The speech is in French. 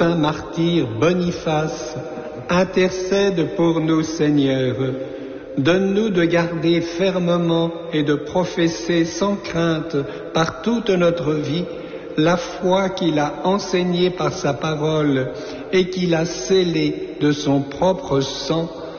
Saint martyr Boniface, intercède pour nous, Seigneur. Donne-nous de garder fermement et de professer sans crainte par toute notre vie la foi qu'il a enseignée par sa parole et qu'il a scellée de son propre sang